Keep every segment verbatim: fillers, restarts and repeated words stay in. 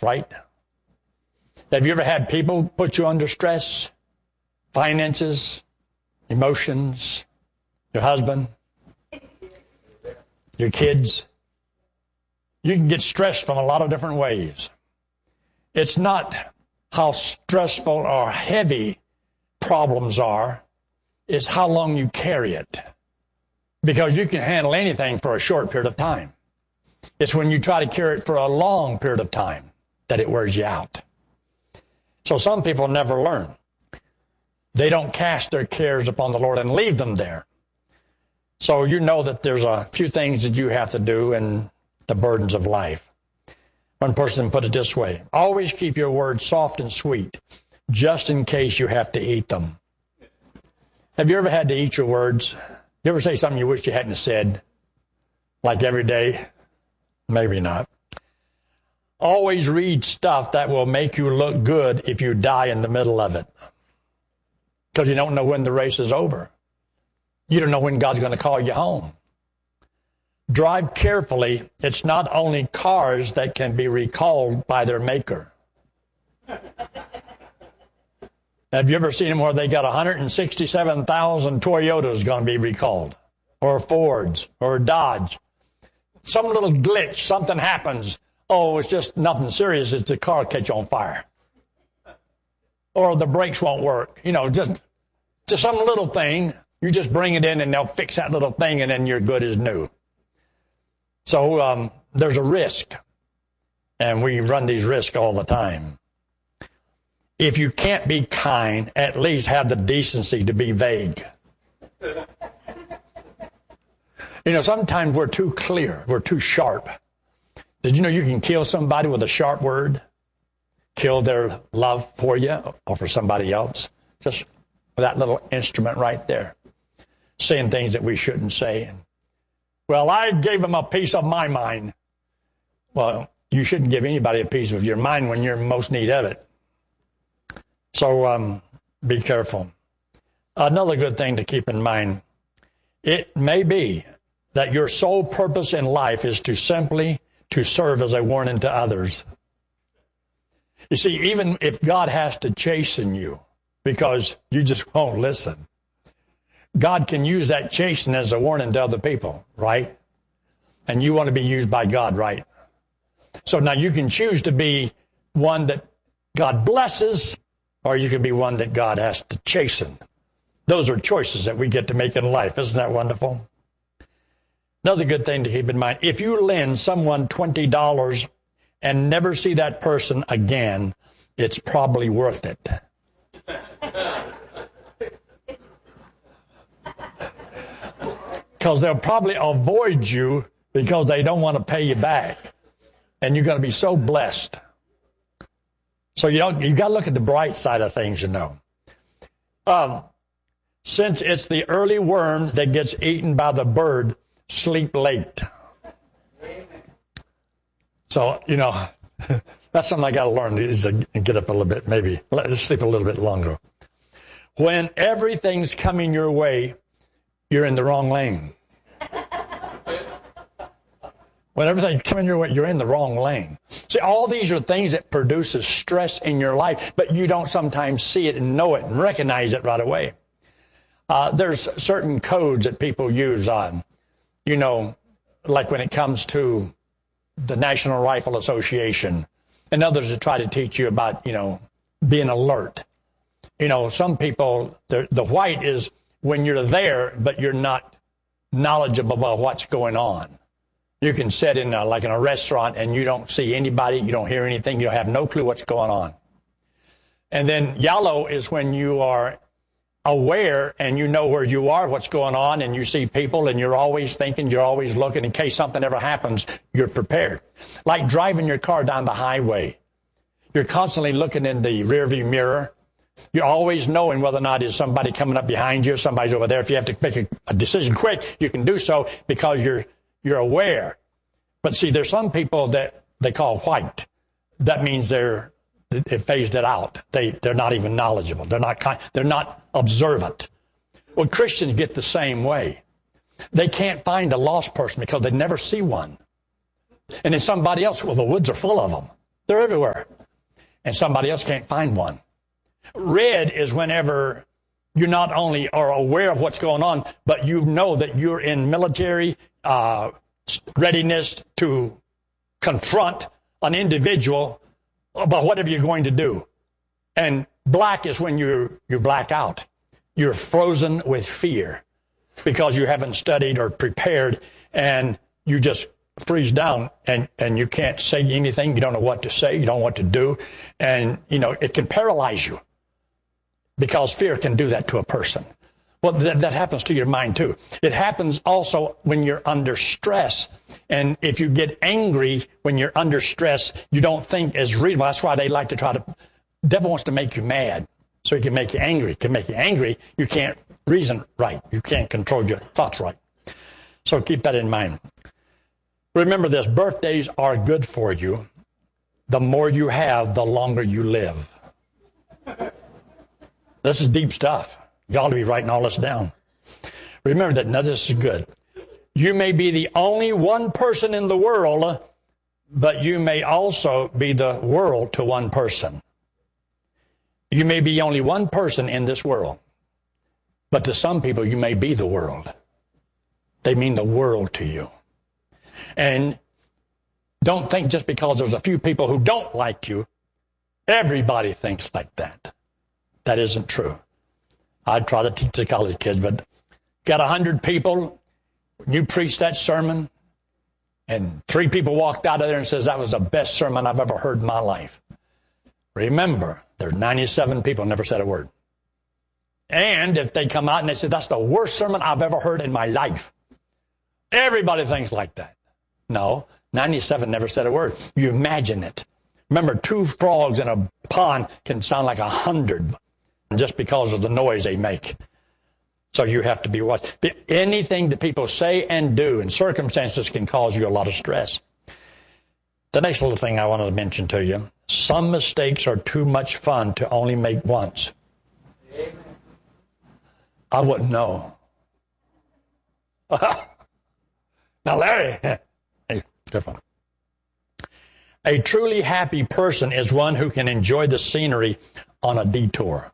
right? Have you ever had people put you under stress? Finances, emotions, your husband, your kids. You can get stressed from a lot of different ways. It's not how stressful or heavy problems are, it's how long you carry it. Because you can handle anything for a short period of time. It's when you try to carry it for a long period of time that it wears you out. So some people never learn. They don't cast their cares upon the Lord and leave them there. So you know that there's a few things that you have to do in the burdens of life. One person put it this way: always keep your words soft and sweet, just in case you have to eat them. Have you ever had to eat your words? You ever say something you wish you hadn't said? Like every day? Maybe not. Always read stuff that will make you look good if you die in the middle of it. Because you don't know when the race is over. You don't know when God's going to call you home. Drive carefully. It's not only cars that can be recalled by their maker. Have you ever seen them where they got one hundred sixty-seven thousand Toyotas going to be recalled? Or Fords, or Dodge. Some little glitch, something happens. Oh, it's just nothing serious. It's the car catch on fire. Or the brakes won't work. You know, just, just some little thing. You just bring it in and they'll fix that little thing and then you're good as new. So um, there's a risk. And we run these risks all the time. If you can't be kind, at least have the decency to be vague. You know, sometimes we're too clear. We're too sharp. Did you know you can kill somebody with a sharp word? Kill their love for you or for somebody else? Just with that little instrument right there. Saying things that we shouldn't say. Well, I gave them a piece of my mind. Well, you shouldn't give anybody a piece of your mind when you're in most need of it. So um, be careful. Another good thing to keep in mind, it may be that your sole purpose in life is to simply to serve as a warning to others. You see, even if God has to chasten you because you just won't listen, God can use that chastening as a warning to other people, right? And you want to be used by God, right? So now you can choose to be one that God blesses, or you can be one that God has to chasten. Those are choices that we get to make in life. Isn't that wonderful? Another good thing to keep in mind, if you lend someone twenty dollars and never see that person again, it's probably worth it. Because they'll probably avoid you because they don't want to pay you back. And you're going to be so blessed. So you don't, you got to look at the bright side of things, you know. Um, since it's the early worm that gets eaten by the bird, sleep late. So, you know, that's something I got to learn is to get up a little bit, maybe. Let's sleep a little bit longer. When everything's coming your way, you're in the wrong lane. When everything's coming your way, you're in the wrong lane. See, all these are things that produces stress in your life, but you don't sometimes see it and know it and recognize it right away. Uh, there's certain codes that people use on, you know, like when it comes to the National Rifle Association and others that try to teach you about, you know, being alert. You know, some people, the, the white is when you're there, but you're not knowledgeable about what's going on. You can sit in a, like in a restaurant and you don't see anybody, you don't hear anything, you have no clue what's going on. And then yellow is when you are aware and you know where you are, what's going on, and you see people and you're always thinking, you're always looking in case something ever happens, you're prepared. Like driving your car down the highway. You're constantly looking in the rearview mirror. You're always knowing whether or not is somebody coming up behind you, somebody's over there. If you have to make a, a decision quick, you can do so because you're you're aware. But see, there's some people that they call white. That means they're they phased it out. They they're not even knowledgeable. They're not kind, they're not observant. Well, Christians get the same way. They can't find a lost person because they never see one. And then somebody else, well, the woods are full of them. They're everywhere. And somebody else can't find one. Red is whenever you not only are aware of what's going on, but you know that you're in military uh, readiness to confront an individual about whatever you're going to do. And black is when you you black out. You're frozen with fear because you haven't studied or prepared, and you just freeze down, and, and you can't say anything. You don't know what to say. You don't know what to do. And, you know, it can paralyze you because fear can do that to a person. Well, that, that happens to your mind, too. It happens also when you're under stress. And if you get angry when you're under stress, you don't think as reasonable. That's why they like to try to, the devil wants to make you mad so he can make you angry. He can make you angry. You can't reason right. You can't control your thoughts right. So keep that in mind. Remember this, birthdays are good for you. The more you have, the longer you live. This is deep stuff. You ought to be writing all this down. Remember that none of this is good. You may be the only one person in the world, but you may also be the world to one person. You may be only one person in this world, but to some people you may be the world. They mean the world to you. And don't think just because there's a few people who don't like you, everybody thinks like that. That isn't true. I try to teach the college kids, but got a hundred people, you preach that sermon, and three people walked out of there and says, that was the best sermon I've ever heard in my life. Remember, there are ninety-seven people who never said a word. And if they come out and they say, that's the worst sermon I've ever heard in my life, everybody thinks like that. No, ninety-seven never said a word. You imagine it. Remember, two frogs in a pond can sound like a hundred just because of the noise they make. So you have to be watching. Anything that people say and do and circumstances can cause you a lot of stress. The next little thing I wanted to mention to you, some mistakes are too much fun to only make once. Amen. I wouldn't know. Now, Larry, hey, different. A truly happy person is one who can enjoy the scenery on a detour.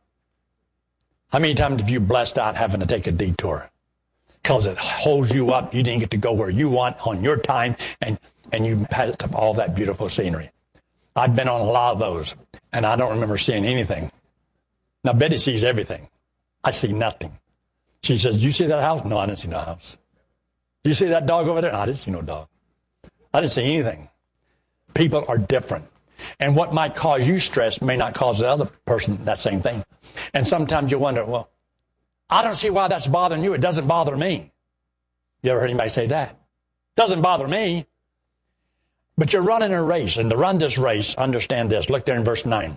How many times have you blessed out having to take a detour? Because it holds you up. You didn't get to go where you want on your time, and, and you passed up all that beautiful scenery. I've been on a lot of those, and I don't remember seeing anything. Now, Betty sees everything. I see nothing. She says, "Did you see that house?" No, I didn't see no house. "Did you see that dog over there?" No, I didn't see no dog. I didn't see anything. People are different. And what might cause you stress may not cause the other person that same thing. And sometimes you wonder, well, I don't see why that's bothering you. It doesn't bother me. You ever heard anybody say that? Doesn't bother me. But you're running a race, and to run this race, understand this. Look there in verse nine.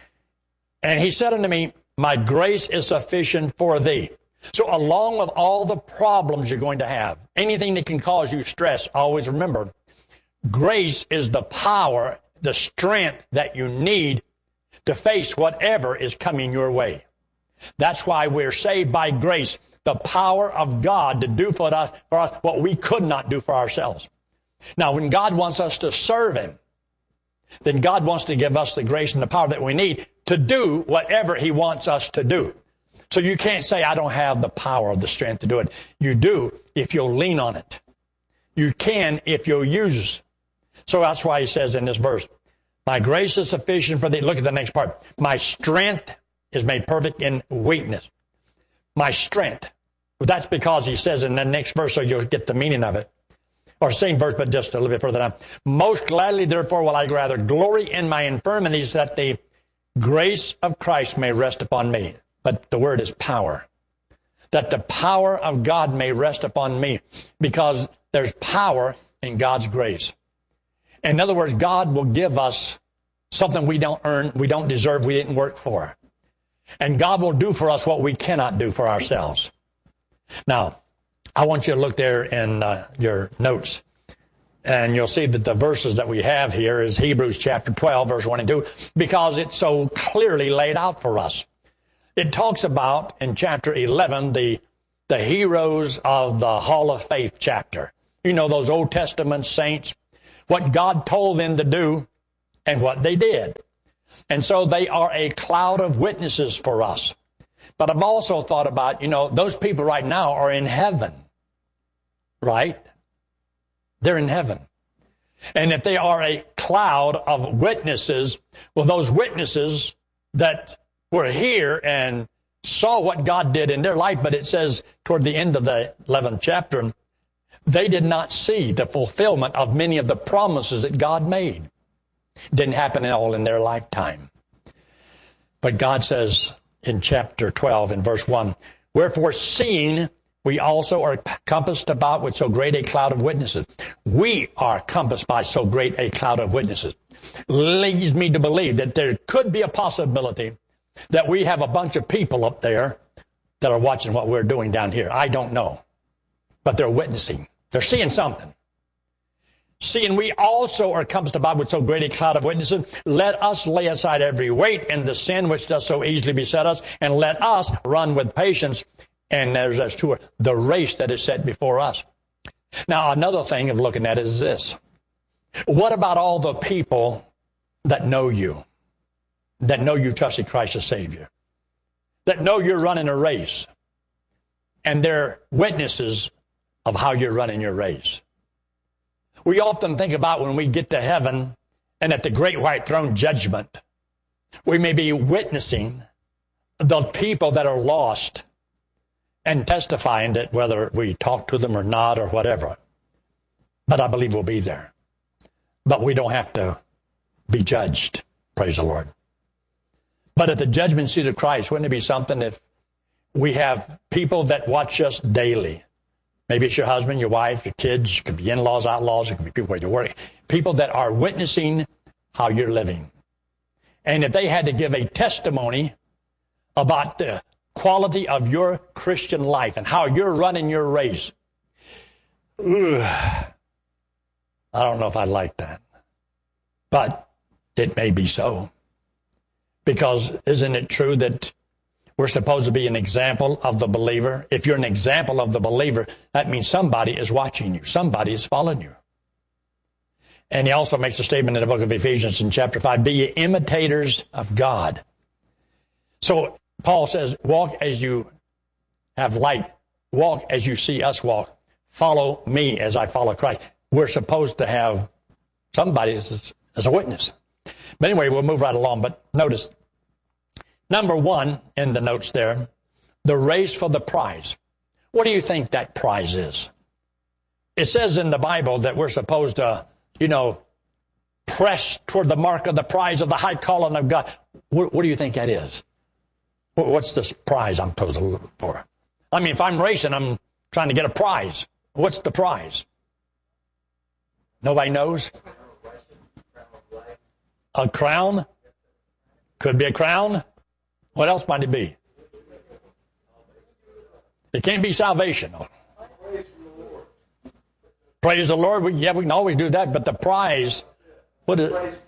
And he said unto me, my grace is sufficient for thee. So along with all the problems you're going to have, anything that can cause you stress, always remember, grace is the power, the strength that you need to face whatever is coming your way. That's why we're saved by grace, the power of God to do for us, for us what we could not do for ourselves. Now, when God wants us to serve Him, then God wants to give us the grace and the power that we need to do whatever He wants us to do. So you can't say, I don't have the power or the strength to do it. You do if you'll lean on it. You can if you'll use. So that's why he says in this verse, my grace is sufficient for thee. Look at the next part. My strength is made perfect in weakness. My strength. Well, that's because he says in the next verse, so you'll get the meaning of it. Or same verse, but just a little bit further down. Most gladly, therefore, will I rather glory in my infirmities, that the grace of Christ may rest upon me. But the word is power. That the power of God may rest upon me, because there's power in God's grace. In other words, God will give us something we don't earn, we don't deserve, we didn't work for. And God will do for us what we cannot do for ourselves. Now, I want you to look there in uh, your notes, and you'll see that the verses that we have here is Hebrews chapter twelve, verse one and two, because it's so clearly laid out for us. It talks about, in chapter eleven, the, the heroes of the Hall of Faith chapter. You know, those Old Testament saints, what God told them to do, and what they did. And so they are a cloud of witnesses for us. But I've also thought about, you know, those people right now are in heaven, right? They're in heaven. And if they are a cloud of witnesses, well, those witnesses that were here and saw what God did in their life, but it says toward the end of the eleventh chapter, they did not see the fulfillment of many of the promises that God made. Didn't happen at all in their lifetime. But God says in chapter twelve, in verse one, wherefore seeing we also are compassed about with so great a cloud of witnesses. We are compassed by so great a cloud of witnesses. Leads me to believe that there could be a possibility that we have a bunch of people up there that are watching what we're doing down here. I don't know. But they're witnessing. They're seeing something. Seeing we also are compassed about with so great a cloud of witnesses, let us lay aside every weight and the sin which does so easily beset us, and let us run with patience. And there's as to the race that is set before us. Now, another thing of looking at it is this. What about all the people that know you, that know you trusted Christ as Savior, that know you're running a race, and they're witnesses of how you're running your race? We often think about when we get to heaven and at the great white throne judgment, we may be witnessing the people that are lost and testifying that whether we talk to them or not or whatever. But I believe we'll be there. But we don't have to be judged, praise the Lord. But at the judgment seat of Christ, wouldn't it be something if we have people that watch us daily? Maybe it's your husband, your wife, your kids, it could be in-laws, outlaws, it could be people where you work. People that are witnessing how you're living. And if they had to give a testimony about the quality of your Christian life and how you're running your race, ugh, I don't know if I'd like that. But it may be so. Because isn't it true that we're supposed to be an example of the believer? If you're an example of the believer, that means somebody is watching you. Somebody is following you. And he also makes a statement in the book of Ephesians in chapter five, be ye imitators of God. So Paul says, walk as you have light. Walk as you see us walk. Follow me as I follow Christ. We're supposed to have somebody as, as a witness. But anyway, we'll move right along. But notice, number one in the notes there, the race for the prize. What do you think that prize is? It says in the Bible that we're supposed to, you know, press toward the mark of the prize of the high calling of God. What, what do you think that is? What's this prize I'm supposed to look for? I mean, if I'm racing, I'm trying to get a prize. What's the prize? Nobody knows? A crown? Could be a crown. What else might it be? It can't be salvation. Praise the Lord. We, yeah, we can always do that, but the prize, what is it?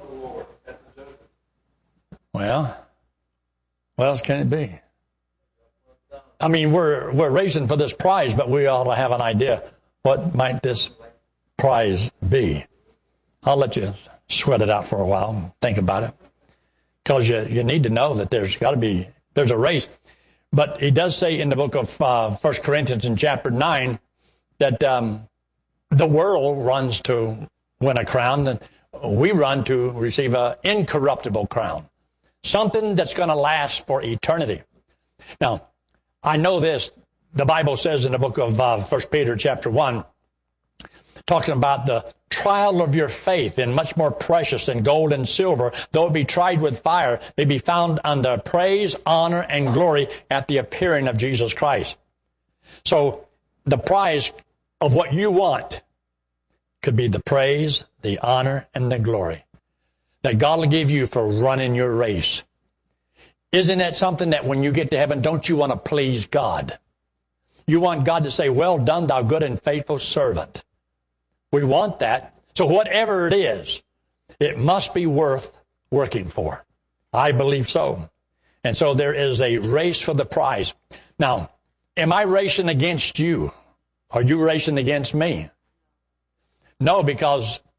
Well, what else can it be? I mean, we're we're racing for this prize, but we ought to have an idea what might this prize be. I'll let you sweat it out for a while and think about it, because you you need to know that there's got to be there's a race. But he does say in the book of uh, First Corinthians in chapter nine that um, the world runs to win a crown, and we run to receive an incorruptible crown. Something that's going to last for eternity. Now, I know this. The Bible says in the book of uh, First Peter chapter one, talking about the trial of your faith, and much more precious than gold and silver, though it be tried with fire, may be found unto praise, honor, and glory at the appearing of Jesus Christ. So the prize of what you want could be the praise, the honor, and the glory that God will give you for running your race. Isn't that something that when you get to heaven, don't you want to please God? You want God to say, well done, thou good and faithful servant. We want that. So whatever it is, it must be worth working for. I believe so. And so there is a race for the prize. Now, am I racing against you? Are you racing against me? No, because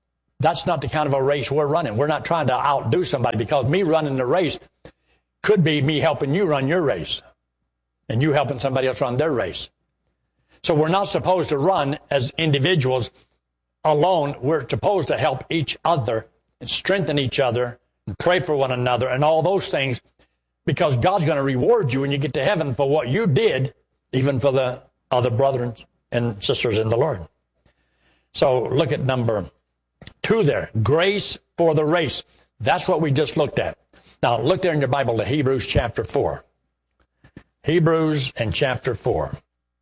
that's not the kind of a race we're running. We're not trying to outdo somebody, because me running the race could be me helping you run your race and you helping somebody else run their race. So we're not supposed to run as individuals alone. We're supposed to help each other and strengthen each other and pray for one another and all those things, because God's going to reward you when you get to heaven for what you did, even for the other brethren and sisters in the Lord. So look at number two there. Grace for the race. That's what we just looked at. Now look there in your Bible to Hebrews chapter four. Hebrews and chapter four.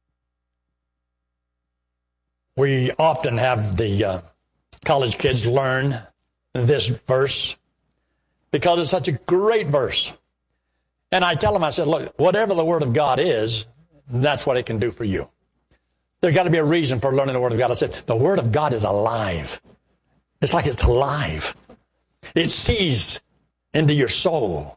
We often have the uh, college kids learn this verse because it's such a great verse. And I tell them, I said, look, whatever the Word of God is, that's what it can do for you. There's got to be a reason for learning the Word of God. I said, the Word of God is alive. It's like it's alive. It sees into your soul,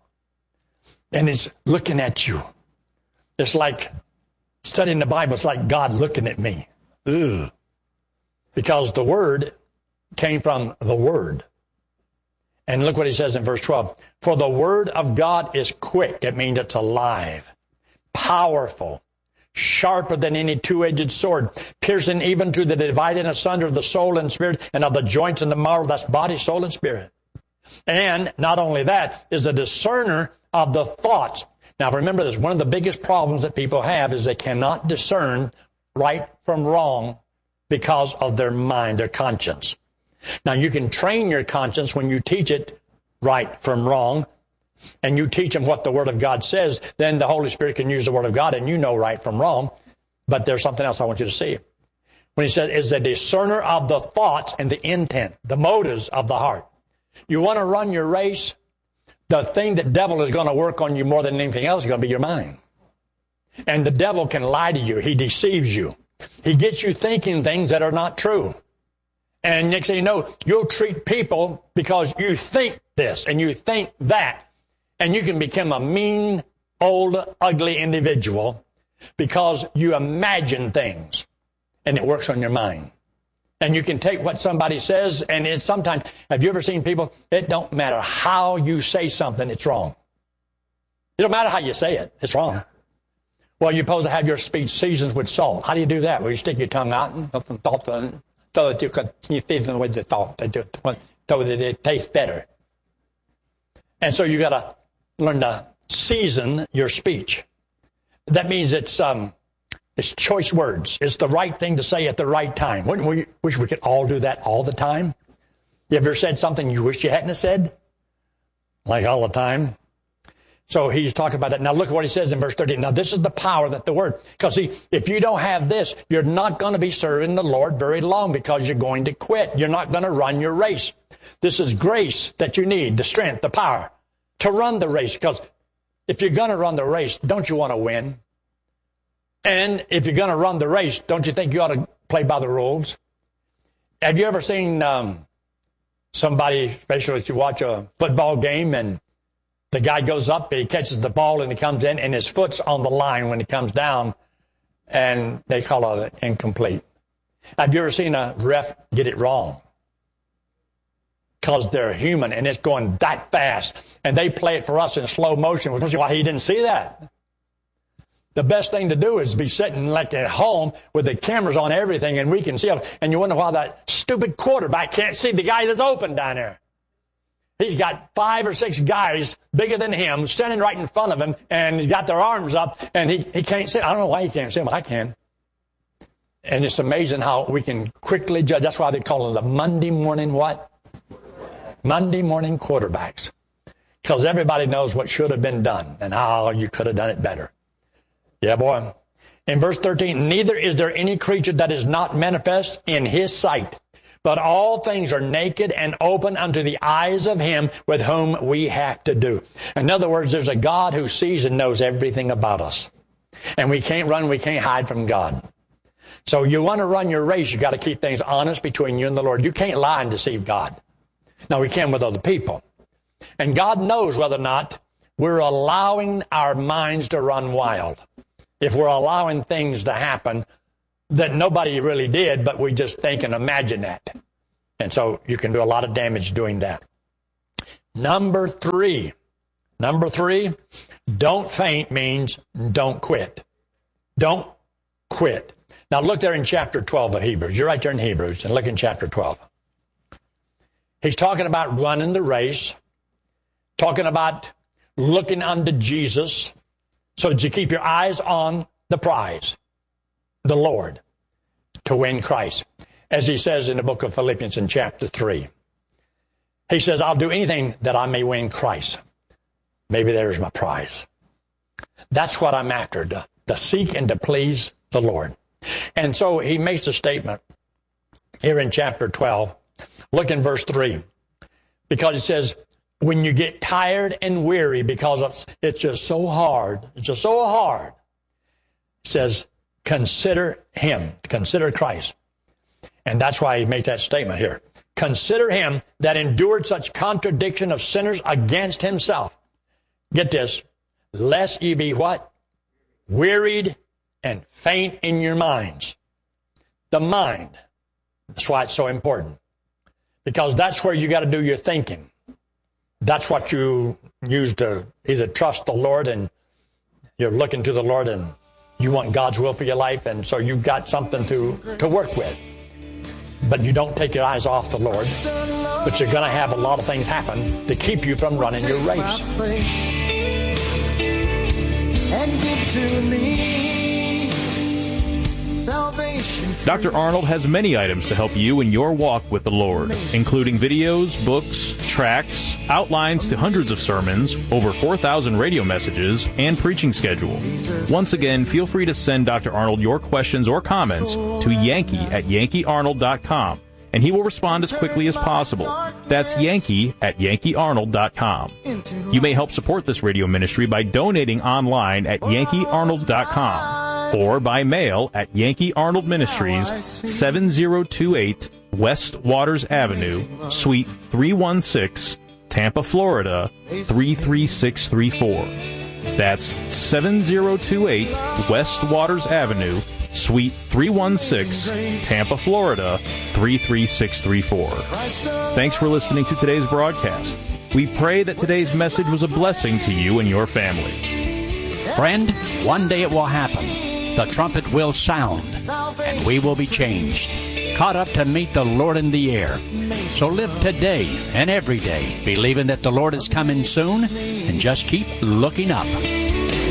and it's looking at you. It's like studying the Bible. It's like God looking at me. Ugh. Because the Word came from the Word. And look what he says in verse twelve. For the Word of God is quick. It means it's alive, powerful, sharper than any two-edged sword, piercing even to the dividing asunder of the soul and spirit, and of the joints and the marrow, that's body, soul, and spirit. And not only that, is a discerner of the thoughts. Now remember this, one of the biggest problems that people have is they cannot discern right from wrong because of their mind, their conscience. Now you can train your conscience when you teach it right from wrong, and you teach them what the Word of God says, then the Holy Spirit can use the Word of God and you know right from wrong. But there's something else I want you to see. When he said, is a discerner of the thoughts and the intent, the motives of the heart. You want to run your race, the thing that devil is going to work on you more than anything else is going to be your mind. And the devil can lie to you. He deceives you. He gets you thinking things that are not true. And next thing you know, you'll treat people because you think this and you think that. And you can become a mean, old, ugly individual because you imagine things. And it works on your mind. And you can take what somebody says, and it's sometimes, have you ever seen people, it don't matter how you say something, it's wrong. It don't matter how you say it, it's wrong. Well, you're supposed to have your speech seasoned with salt. How do you do that? Well, you stick your tongue out and thought, so that you can you season with the thought, so that it tastes better. And so you got to learn to season your speech. That means it's um, it's choice words. It's the right thing to say at the right time. Wouldn't we wish we could all do that all the time? You ever said something you wish you hadn't said? Like all the time. So he's talking about it. Now look at what he says in verse thirteen. Now this is the power that the Word. Because see, if you don't have this, you're not going to be serving the Lord very long because you're going to quit. You're not going to run your race. This is grace that you need, the strength, the power to run the race. Because if you're going to run the race, don't you want to win? And if you're going to run the race, don't you think you ought to play by the rules? Have you ever seen um, somebody, especially if you watch a football game and the guy goes up, he catches the ball, and he comes in, and his foot's on the line when he comes down, and they call it incomplete. Have you ever seen a ref get it wrong? Because they're human, and it's going that fast. And they play it for us in slow motion. Why he didn't see that? The best thing to do is be sitting like at home with the cameras on everything, and we can see it. And you wonder why that stupid quarterback can't see the guy that's open down there. He's got five or six guys bigger than him standing right in front of him, and he's got their arms up, and he, he can't see. I don't know why he can't see them. I can. And it's amazing how we can quickly judge. That's why they call them the Monday morning what? Monday morning quarterbacks. Because everybody knows what should have been done and how you could have done it better. Yeah, boy. In verse thirteen, neither is there any creature that is not manifest in his sight, but all things are naked and open unto the eyes of him with whom we have to do. In other words, there's a God who sees and knows everything about us. And we can't run, we can't hide from God. So you want to run your race, you got to keep things honest between you and the Lord. You can't lie and deceive God. Now, we can with other people. And God knows whether or not we're allowing our minds to run wild. If we're allowing things to happen that nobody really did, but we just think and imagine that. And so you can do a lot of damage doing that. Number three. Number three, don't faint means don't quit. Don't quit. Now look there in chapter twelve of Hebrews. You're right there in Hebrews, and look in chapter twelve. He's talking about running the race, talking about looking unto Jesus, so that you keep your eyes on the prize, the Lord, to win Christ. As he says in the book of Philippians in chapter three. He says, I'll do anything that I may win Christ. Maybe there's my prize. That's what I'm after, to, to seek and to please the Lord. And so he makes a statement here in chapter twelve. Look in verse three. Because it says, when you get tired and weary because of, it's just so hard, it's just so hard. It says, consider him, consider Christ. And that's why he makes that statement here. Consider him that endured such contradiction of sinners against himself. Get this, lest ye be what? Wearied and faint in your minds. The mind. That's why it's so important. Because that's where you got to do your thinking. That's what you use to either trust the Lord, and you're looking to the Lord and you want God's will for your life, and so you've got something to, to work with. But you don't take your eyes off the Lord. But you're going to have a lot of things happen to keep you from running your race. And give to me salvation. Doctor Arnold has many items to help you in your walk with the Lord, including videos, books, tracts, outlines to hundreds of sermons, over four thousand radio messages, and preaching schedule. Once again, feel free to send Doctor Arnold your questions or comments to Yankee at Yankee Arnold dot com, and he will respond as quickly as possible. That's Yankee at Yankee Arnold dot com. You may help support this radio ministry by donating online at Yankee Arnold dot com or by mail at Yankee Arnold Ministries, seven oh two eight West Waters Avenue, Suite three one six, Tampa, Florida, three three six three four. That's seven oh two eight West Waters Avenue, Suite three one six, Tampa, Florida, three three six three four. Thanks for listening to today's broadcast. We pray that today's message was a blessing to you and your family. Friend, one day it will happen. The trumpet will sound, and we will be changed, caught up to meet the Lord in the air. So live today and every day, believing that the Lord is coming soon, and just keep looking up.